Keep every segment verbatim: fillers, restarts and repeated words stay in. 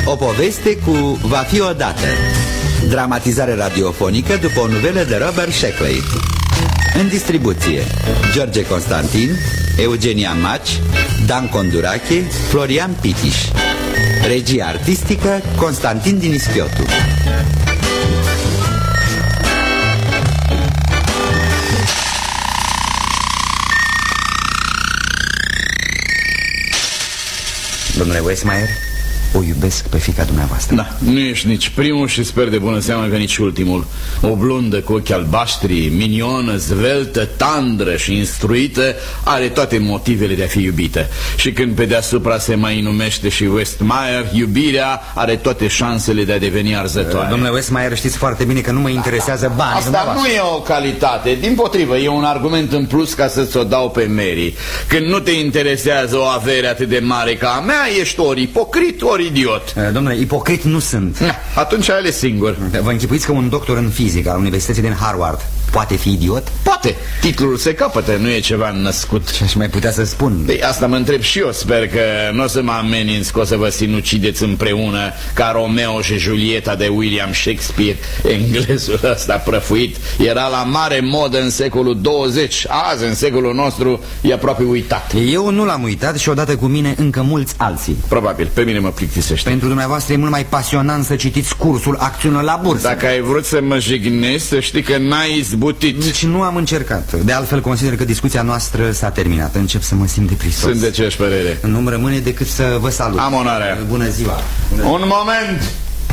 O poveste cu Va fi odată. Dramatizare radiofonică după o novelă de Robert Sheckley. În distribuție: George Constantin, Eugenia Maci, Dan Condurache, Florian Pitiș. Regia artistică: Constantin Dinischiotu. Domnule Westmeyer, o iubesc pe fiica dumneavoastră. Da, nu ești nici primul și sper de bună seamă că nici ultimul. O blondă cu ochi albaștri, minionă, zveltă, tandră și instruită, are toate motivele de a fi iubită. Și când pe deasupra se mai numește și Westmeyer, iubirea are toate șansele de a deveni arzătoare. Domnule Westmeyer, știți foarte bine că nu mă interesează banii. Asta nu e o calitate, dimpotrivă, e un argument în plus ca să-ți o dau pe Mary. Când nu te interesează o avere atât de mare ca a mea, ești ori ipocrit, ori idiot. Domnule, ipocrit nu sunt. Atunci ai ales singur. Vă închipuiți că un doctor în fizică al Universității din Harvard poate fi idiot? Poate. Titlul se capătă, nu e ceva născut. Ce aș mai putea să spun? Păi asta mă întreb și eu. Sper că nu o să mă ameninți că o să vă sinucideți împreună ca Romeo și Julieta de William Shakespeare. Englezul ăsta prăfuit era la mare modă în secolul douăzeci. Azi, în secolul nostru, e aproape uitat. Eu nu l-am uitat și odată cu mine încă mulți alții. Probabil, pe mine mă plictisește. Pentru dumneavoastră e mult mai pasionant să citiți cursul Acțiune la bursă. Dacă ai vrut să mă jignești, să știi că n-ai izbutit. Deci nu am încercat. De altfel consider că discuția noastră s-a terminat. Încep să mă simt deprisos. Sunt de aceeași părere. Nu-mi rămâne decât să vă salut. Am onoarea. Bună ziua. Bună Un ziua. moment.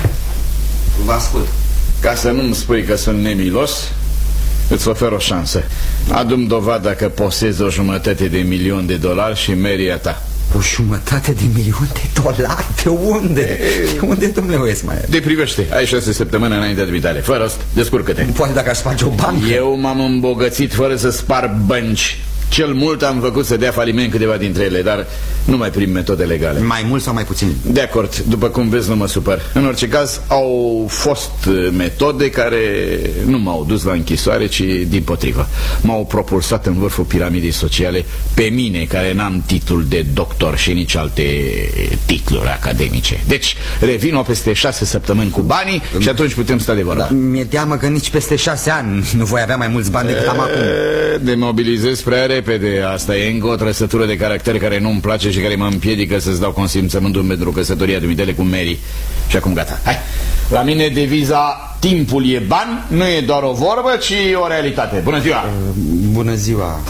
Vă ascult. Ca să nu-mi spui că sunt nemilos, îți ofer o șansă. Adu-mi dovada că posezi o jumătate de milion de dolari și Mary a ta. O jumătate de milion de dolari? De unde? De unde, domnule Westmeyer? Te privește, ai șase săptămâni înainte de vitale. Fără rost, descurcă-te. Poate dacă aș sparge o bancă. Eu m-am îmbogățit fără să spar bănci. Cel mult am făcut să dea faliment câteva dintre ele, dar nu mai prin metode legale. Mai mult sau mai puțin? De acord, după cum vezi, nu mă supăr. În orice caz, au fost metode care nu m-au dus la închisoare, ci dimpotrivă. M-au propulsat în vârful piramidei sociale pe mine, care n-am titlul de doctor și nici alte titluri academice. Deci, revin-o peste șase săptămâni cu banii și atunci putem sta de vorba. Da, mi-e teamă că nici peste șase ani nu voi avea mai mulți bani decât am acum. Demobilizez prea repede. Asta e încă o trăsătură de caracter care nu-mi place și care mă împiedică să-ți dau consimțământul pentru căsătoria dumitale cu Mary. Și acum gata. Hai. La mine deviza timpul e bani, nu e doar o vorbă, ci o realitate. Bună ziua! Uh, bună ziua!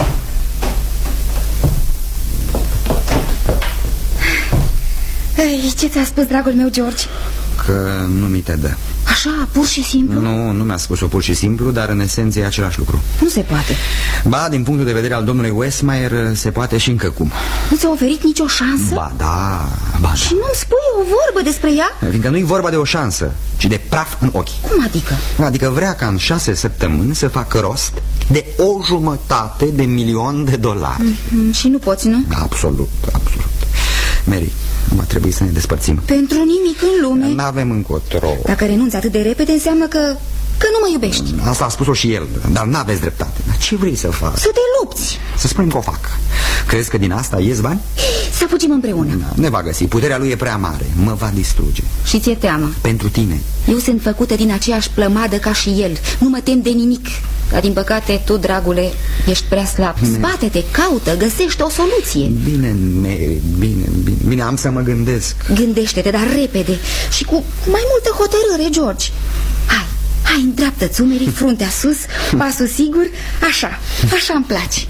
Ei, ce ți-a spus, dragul meu, George? Că nu mi te dă. Așa, pur și simplu? Nu, nu mi-a spus-o pur și simplu, dar în esență e același lucru. Nu se poate. Ba, din punctul de vedere al domnului Westmeyer, se poate și încă cum. Nu ți-a oferit nicio șansă? Ba da, ba da. Și nu-mi spui o vorbă despre ea? Fiindcă nu-i vorba de o șansă, ci de praf în ochi. Cum adică? Adică vrea ca în șase săptămâni să facă rost de o jumătate de milion de dolari. Mm-hmm. Și nu poți, nu? Absolut, absolut. Mary, va trebui să ne despărțim. Pentru nimic în lume. N-avem încotro. Dacă renunți atât de repede, înseamnă că, că nu mă iubești. Asta a spus-o și el, dar n-aveți dreptate. Dar ce vrei să faci? Să te lupți. Să spunem că o fac. Crezi că din asta ies bani? Să fugim împreună. Da, ne va găsi, puterea lui e prea mare. Mă va distruge. Și ți-e teamă? Pentru tine. Eu sunt făcută din aceeași plămadă ca și el. Nu mă tem de nimic. Dar din păcate tu, dragule, ești prea slab. Spate-te, caută, găsește o soluție. Bine, Mary, bine, bine, bine, am să mă gândesc. Gândește-te, dar repede. Și cu mai multă hotărâre, George. Hai, hai, îndreaptă-ți umerii, fruntea sus, pasul sigur. Așa, așa îmi place.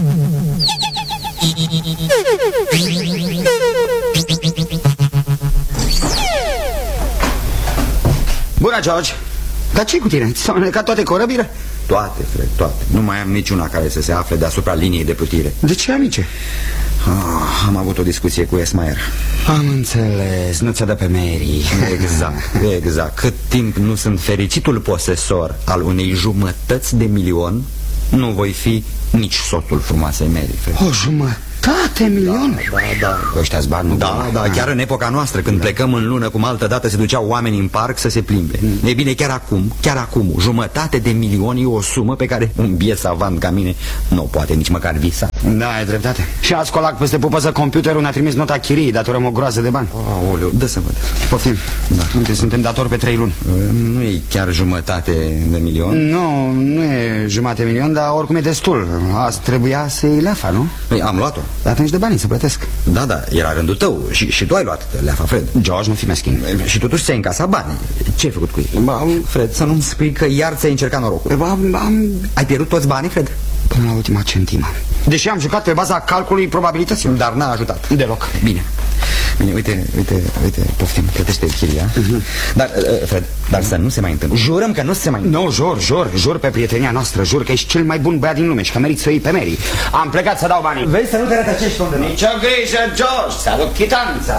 Bună, George! Dar ce-i cu tine? S-au înnecat toate corăbile? Toate, Fred, toate. Nu mai am niciuna care să se afle deasupra liniei de plutire. De ce, amice? Oh, am avut o discuție cu Westmeyer. Am înțeles, nu ți-a dat pe Mary. Exact, exact. Cât timp nu sunt fericitul posesor al unei jumătăți de milion, nu voi fi nici soțul frumoasei Mary, Fred. O jumătate Șapte milioane? Da, da. Ăștia-s bani, nu? Da, da, chiar în epoca noastră, când plecăm în lună, cum altă dată se duceau oamenii în parc să se plimbe. E bine, chiar acum, chiar acum, jumătate de milioni e o sumă pe care un biet savant ca mine nu poate nici măcar visa. Da, ai dreptate. Și azi colac peste pupăză computerul ne-a trimis nota chiriei, datorăm o groază de bani. Aoleu, dă să văd. Poftim. Da. Uite, suntem datori pe trei luni. Nu e chiar jumătate de milion? Nu, nu e jumătate de milion, dar oricum e destul. Azi trebuia să iei leafa, nu? Păi, am luat-o. Dar atunci de bani să plătesc. Da, da, era rândul tău și, și tu ai luat leafa, Fred. George, nu fi meschin. Și totuși ți-ai încasat bani. Ce ai făcut cu ei? Ba, Fred, să nu-mi spui că iar ți-ai încercat norocul. ba, am... Ai pierdut toți banii, Fred? Până la ultima centimă. Deși am jucat pe baza calculului probabilităților. Dar n-a ajutat. Deloc. Bine. Bine, uite, uite, uite, poftim, plătește chiria. uh-huh. Dar, uh, Fred, dar să nu se mai întâmplă. Jurăm că nu se mai întâmplă. Nu, jur, jur, jur pe prietenia noastră. Jur că ești cel mai bun băiat din lume și că meriți să o iei pe Mary. Am plecat să dau banii. Vezi să nu te rătăcești, domnule. Nicio grijă, George, salut chitanța.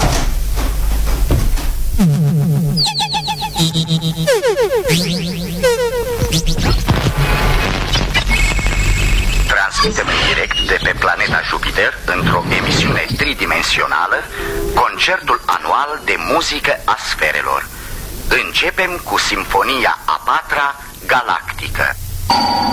Transmitem în direct de pe planeta Jupiter, într-o emisiune tridimensională, concertul anual de muzică a sferelor. Începem cu simfonia a patra galactică.